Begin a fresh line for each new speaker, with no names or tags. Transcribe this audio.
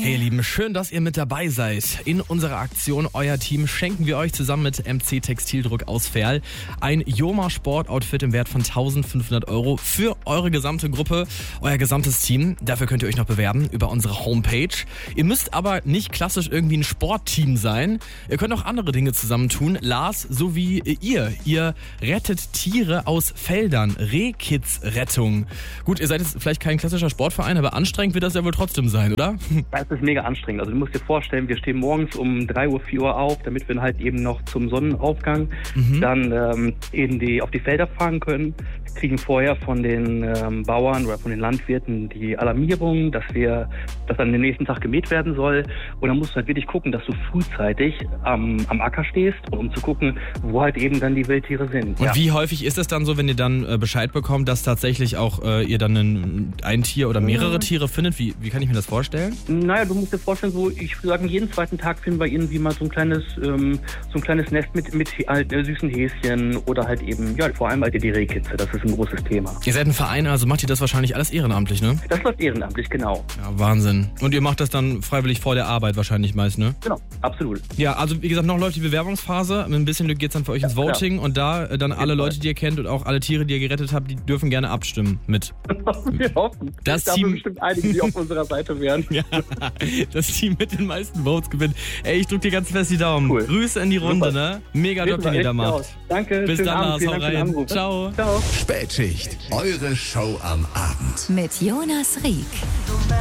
Hey ihr Lieben, schön, dass ihr mit dabei seid. In unserer Aktion Euer Team schenken wir euch zusammen mit MC Textildruck aus Verl ein Joma Sportoutfit im Wert von 1.500 € für eure gesamte Gruppe, euer gesamtes Team. Dafür könnt ihr euch noch bewerben über unsere Homepage. Ihr müsst aber nicht klassisch irgendwie ein Sportteam sein. Ihr könnt auch andere Dinge zusammentun. Lars, so wie ihr rettet Tiere aus Feldern. Rehkids-Rettung. Gut, ihr seid jetzt vielleicht kein klassischer Sportverein, aber anstrengend wird das ja wohl trotzdem sein, oder?
Das ist mega anstrengend. Also du musst dir vorstellen, wir stehen morgens um 3 Uhr, 4 Uhr auf, damit wir halt eben noch zum Sonnenaufgang dann auf die Felder fahren können. Kriegen vorher von den Bauern oder von den Landwirten die Alarmierung, dass dann den nächsten Tag gemäht werden soll. Und dann musst du halt wirklich gucken, dass du frühzeitig am Acker stehst, um zu gucken, wo halt eben dann die Wildtiere sind.
Und wie häufig ist es dann so, wenn ihr dann Bescheid bekommt, dass tatsächlich auch ihr dann ein Tier oder mehrere Tiere findet? Wie kann ich mir das vorstellen?
Naja, du musst dir vorstellen, ich würde sagen, jeden zweiten Tag finden wir irgendwie mal so ein kleines Nest mit süßen Häschen oder halt eben, ja, vor allem halt die Rehkitze. Das ist ein großes Thema.
Ihr seid ein Verein, also macht ihr das wahrscheinlich alles ehrenamtlich, ne?
Das läuft ehrenamtlich, genau.
Ja, Wahnsinn. Und ihr macht das dann freiwillig vor der Arbeit wahrscheinlich meist, ne?
Genau, absolut.
Ja, also wie gesagt, noch läuft die Bewerbungsphase. Mit ein bisschen Glück geht's dann für euch ins Voting. Klar. Und da dann alle Leute, die ihr kennt und auch alle Tiere, die ihr gerettet habt, die dürfen gerne abstimmen mit.
Wir hoffen.
Das
da
Team
haben bestimmt einige, die auf unserer Seite wären.
Ja, das Team mit den meisten Votes gewinnt. Ey, ich drück dir ganz fest die Daumen. Cool. Grüße in die Runde, super. Ne? Mega Job, den ihr da macht.
Danke.
Bis dann, Lars. Hau rein.
Ciao.
Ciao.
Spätschicht. Eure Show am Abend.
Mit Jonas Rieck.